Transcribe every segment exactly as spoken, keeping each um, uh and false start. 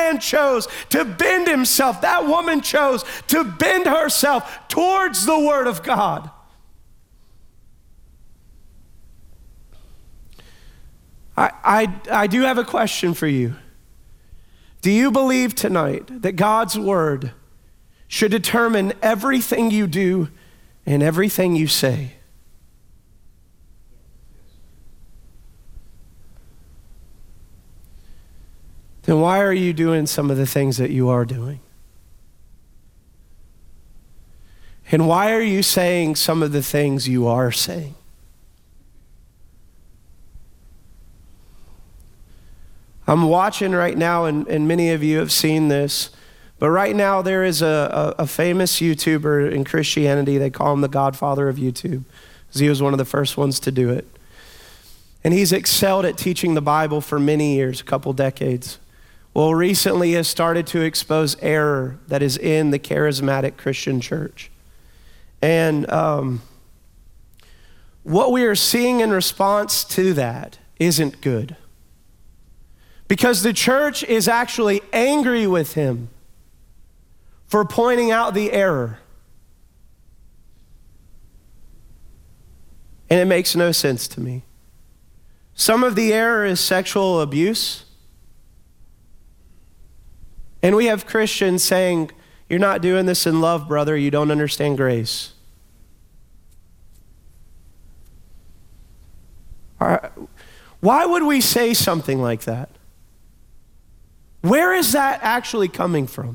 man chose to bend himself. That woman chose to bend herself towards the word of God. I, I, I do have a question for you. Do you believe tonight that God's word should determine everything you do and everything you say? Then why are you doing some of the things that you are doing? And why are you saying some of the things you are saying? I'm watching right now, and, and many of you have seen this, but right now there is a, a, a famous YouTuber in Christianity. They call him the Godfather of YouTube, because he was one of the first ones to do it. And he's excelled at teaching the Bible for many years, a couple decades. Well, recently has started to expose error that is in the charismatic Christian church. And um, what we are seeing in response to that isn't good. Because the church is actually angry with him for pointing out the error. And it makes no sense to me. Some of the error is sexual abuse. And we have Christians saying, you're not doing this in love, brother. You don't understand grace. Why would we say something like that? Where is that actually coming from?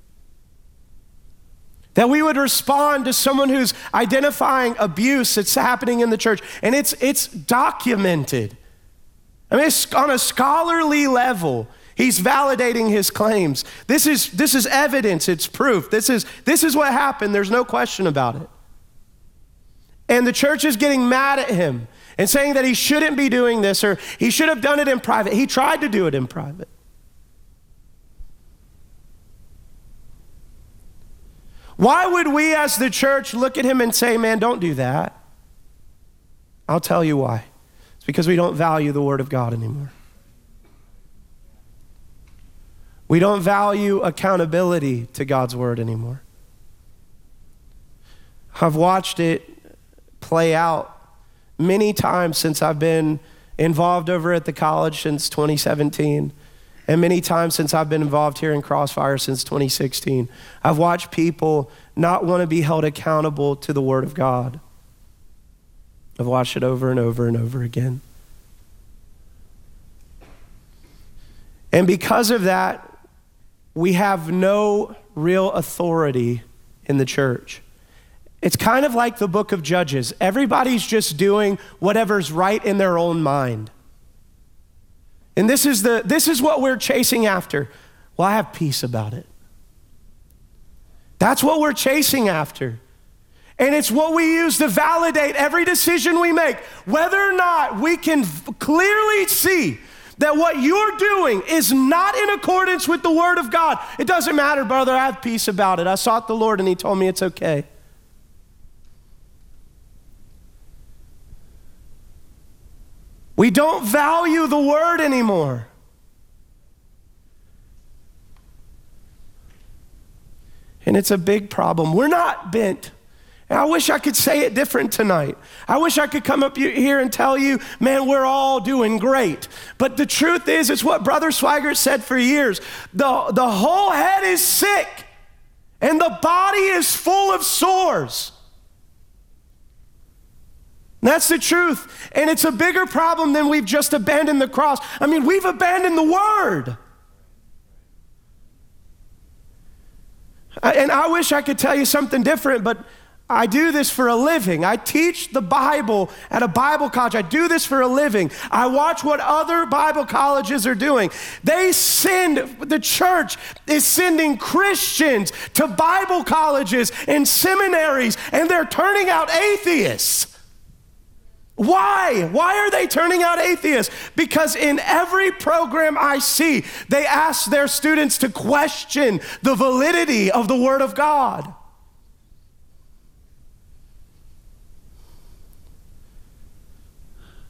That we would respond to someone who's identifying abuse that's happening in the church, and it's it's documented. I mean, it's on a scholarly level. He's validating his claims. This is this is evidence, it's proof. This is this is what happened. There's no question about it. And the church is getting mad at him and saying that he shouldn't be doing this, or he should have done it in private. He tried to do it in private. Why would we as the church look at him and say, man, don't do that? I'll tell you why. It's because we don't value the word of God anymore. We don't value accountability to God's word anymore. I've watched it play out many times since I've been involved over at the college since twenty seventeen. And many times since I've been involved here in Crossfire since twenty sixteen, I've watched people not want to be held accountable to the word of God. I've watched it over and over and over again. And because of that, we have no real authority in the church. It's kind of like the book of Judges. Everybody's just doing whatever's right in their own mind. And this is the this is what we're chasing after. Well, I have peace about it. That's what we're chasing after. And it's what we use to validate every decision we make, whether or not we can clearly see that what you're doing is not in accordance with the word of God. It doesn't matter, brother, I have peace about it. I sought the Lord and he told me it's okay. We don't value the word anymore. And it's a big problem. We're not bent. And I wish I could say it different tonight. I wish I could come up here and tell you, man, we're all doing great. But the truth is, it's what Brother Swigert said for years. The, the whole head is sick and the body is full of sores. That's the truth. And it's a bigger problem than we've just abandoned the cross. I mean, we've abandoned the word. And I wish I could tell you something different, but I do this for a living. I teach the Bible at a Bible college. I do this for a living. I watch what other Bible colleges are doing. They send, the church is sending Christians to Bible colleges and seminaries, and they're turning out atheists. Why? Why are they turning out atheists? Because in every program I see, they ask their students to question the validity of the Word of God.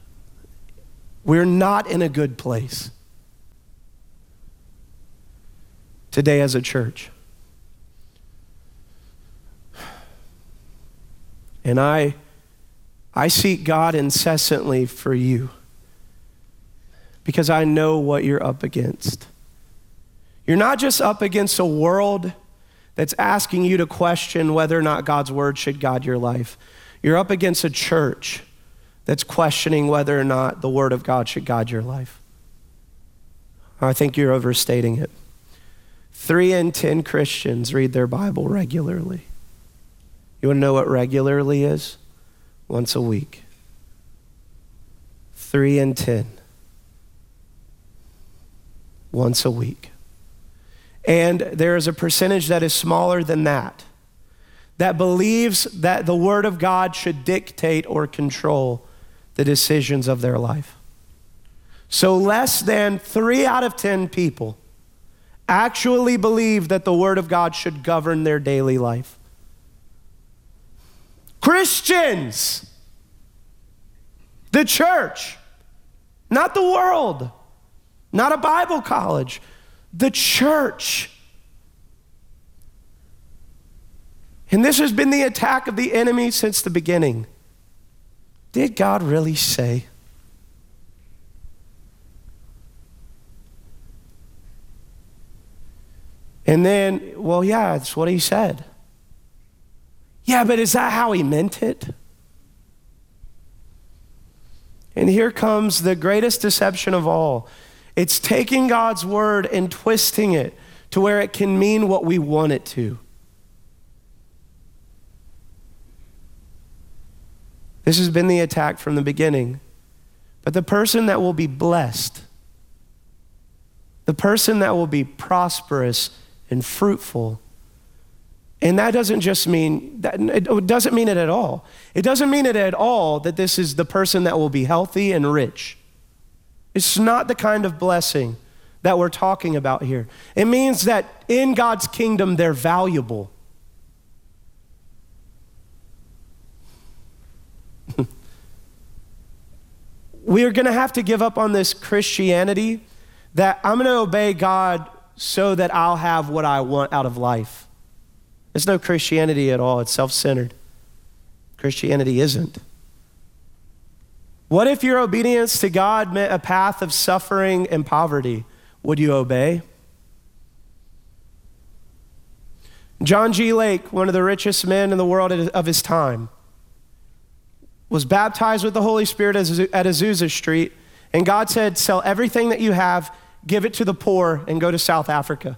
We're not in a good place. today as a church. And I, I seek God incessantly for you because I know what you're up against. You're not just up against a world that's asking you to question whether or not God's word should guide your life. You're up against a church that's questioning whether or not the word of God should guide your life. I think you're overstating it. Three in ten Christians read their Bible regularly. You want to know what regularly is? Once a week. Three in ten. Once a week. And there is a percentage that is smaller than that, that believes that the word of God should dictate or control the decisions of their life. So less than three out of ten people actually believe that the word of God should govern their daily life. Christians, the church, not the world, not a Bible college, the church. And this has been the attack of the enemy since the beginning. Did God really say? And then, well, yeah, it's what he said. Yeah, but is that how he meant it? And here comes the greatest deception of all. It's taking God's word and twisting it to where it can mean what we want it to. This has been the attack from the beginning. But the person that will be blessed, the person that will be prosperous and fruitful, and that doesn't just mean, that it doesn't mean it at all. It doesn't mean it at all that this is the person that will be healthy and rich. It's not the kind of blessing that we're talking about here. It means that in God's kingdom, they're valuable. We are gonna have to give up on this Christianity that I'm gonna obey God so that I'll have what I want out of life. It's no Christianity at all, it's self-centered. Christianity isn't. What if your obedience to God meant a path of suffering and poverty? Would you obey? John G. Lake, one of the richest men in the world of his time, was baptized with the Holy Spirit at Azusa Street, and God said, sell everything that you have, give it to the poor, and go to South Africa.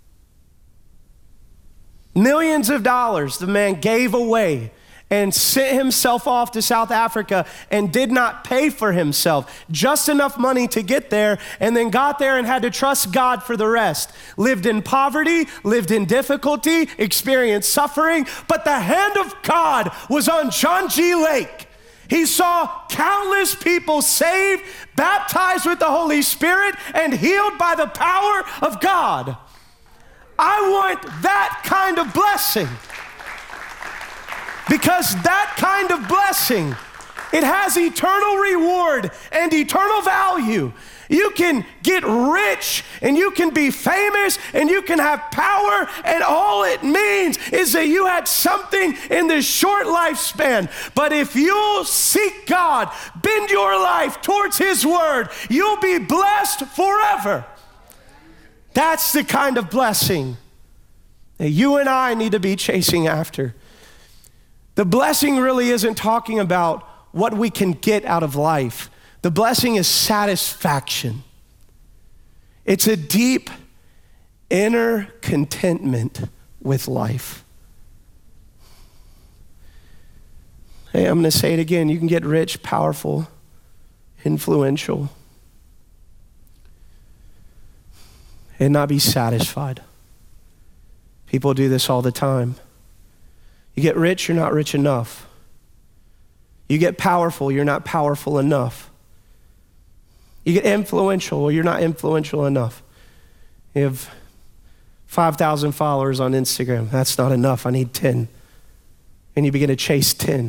Millions of dollars the man gave away and sent himself off to South Africa and did not pay for himself, just enough money to get there, and then got there and had to trust God for the rest. Lived in poverty, lived in difficulty, experienced suffering, but the hand of God was on John G. Lake. He saw countless people saved, baptized with the Holy Spirit, and healed by the power of God. I want that kind of blessing. Because that kind of blessing, it has eternal reward and eternal value. You can get rich and you can be famous and you can have power, and all it means is that you had something in this short lifespan. But if you'll seek God, bend your life towards his word, you'll be blessed forever. That's the kind of blessing that you and I need to be chasing after. The blessing really isn't talking about what we can get out of life. The blessing is satisfaction. It's a deep inner contentment with life. Hey, I'm gonna say it again. You can get rich, powerful, influential, and not be satisfied. People do this all the time. You get rich, you're not rich enough. You get powerful, you're not powerful enough. You get influential, well, you're not influential enough. You have five thousand followers on Instagram. That's not enough, I need ten. And you begin to chase ten.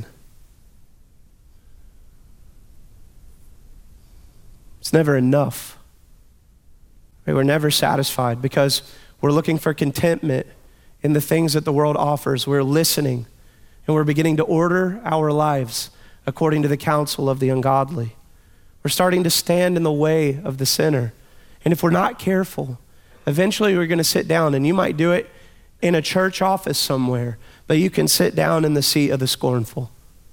It's never enough. We're never satisfied because We're looking for contentment in the things that the world offers. We're listening, and we're beginning to order our lives according to the counsel of the ungodly. We're starting to stand in the way of the sinner. And if we're not careful, eventually we're going to sit down, and you might do it in a church office somewhere, but you can sit down in the seat of the scornful.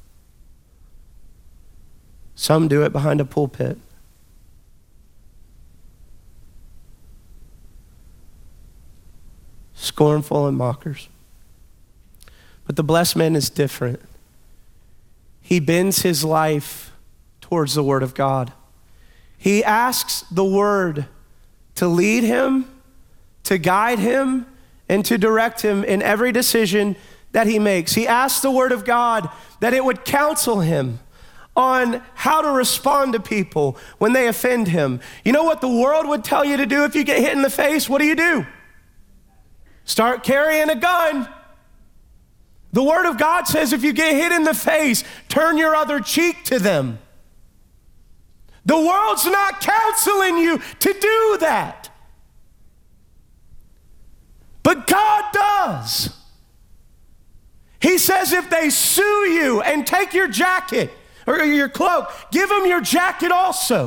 Some do it behind a pulpit. Scornful and mockers. But the blessed man is different. He bends his life towards the word of God. He asks the word to lead him, to guide him, and to direct him in every decision that he makes. He asks the word of God that it would counsel him on how to respond to people when they offend him. You know what the world would tell you to do if you get hit in the face? What do you do? Start carrying a gun. The word of God says if you get hit in the face, turn your other cheek to them. The world's not counseling you to do that. But God does. He says if they sue you and take your jacket or your cloak, give them your jacket also.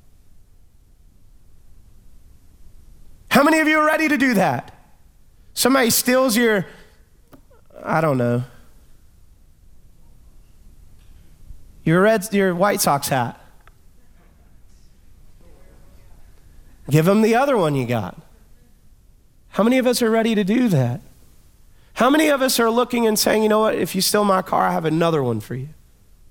How many of you are ready to do that? Somebody steals your, I don't know, your red, your White Sox hat. Give them the other one you got. How many of us are ready to do that? How many of us are looking and saying, you know what, if you steal my car, I have another one for you?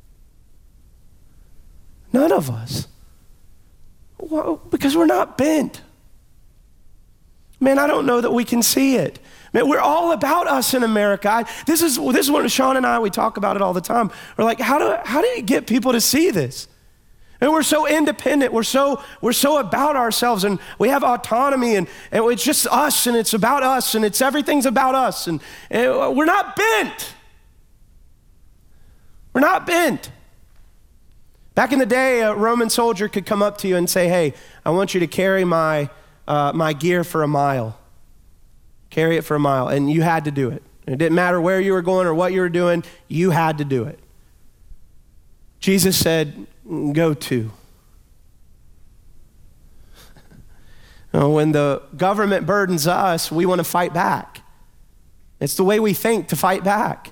None of us. Well, because we're not bent. Man, I don't know that we can see it. Man, we're all about us in America. I, this is this is what Sean and I, we talk about it all the time. We're like, how do how do you get people to see this? And we're so independent. We're so we're so about ourselves, and we have autonomy, and, and it's just us, and it's about us, and it's everything's about us, and, and we're not bent. We're not bent. Back in the day, a Roman soldier could come up to you and say, "Hey, I want you to carry my uh, my gear for a mile. Carry it for a mile," and you had to do it. It didn't matter where you were going or what you were doing. You had to do it. Jesus said, "Go to." When the government burdens us, we want to fight back. It's the way we think, to fight back.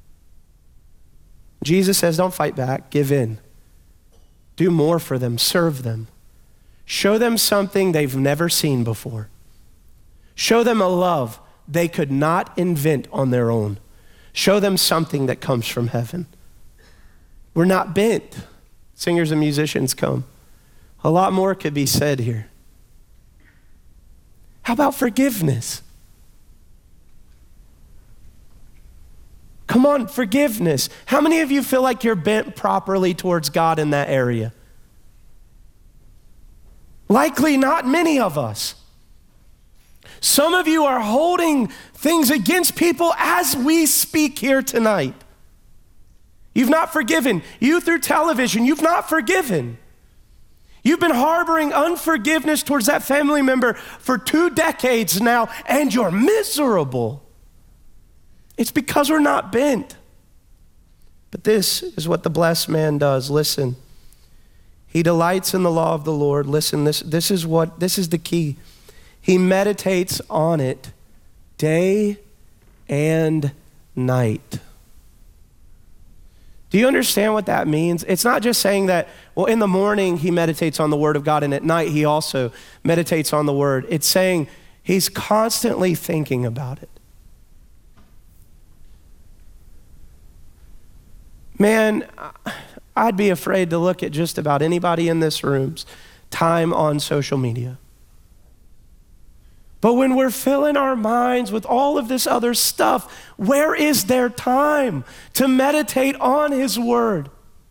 Jesus says, don't fight back, give in. Do more for them, serve them. Show them something they've never seen before. Show them a love they could not invent on their own. Show them something that comes from heaven. We're not bent. Singers and musicians come. A lot more could be said here. How about forgiveness? Come on, forgiveness. How many of you feel like you're bent properly towards God in that area? Likely not many of us. Some of you are holding things against people as we speak here tonight. You've not forgiven. You through television, you've not forgiven. You've been harboring unforgiveness towards that family member for two decades now, and you're miserable. It's because we're not bent. But this is what the blessed man does. Listen. He delights in the law of the Lord. Listen, this, this is what, this is the key. He meditates on it day and night. Do you understand what that means? It's not just saying that, well, in the morning he meditates on the word of God, and at night he also meditates on the word. It's saying he's constantly thinking about it. Man, I'd be afraid to look at just about anybody in this room's time on social media. But when we're filling our minds with all of this other stuff, where is there time to meditate on his word?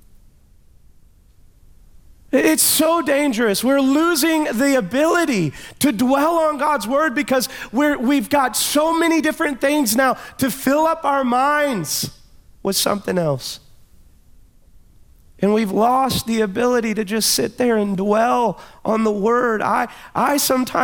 It's so dangerous. We're losing the ability to dwell on God's word because we're, we've got so many different things now to fill up our minds with something else. And we've lost the ability to just sit there and dwell on the word. I, I sometimes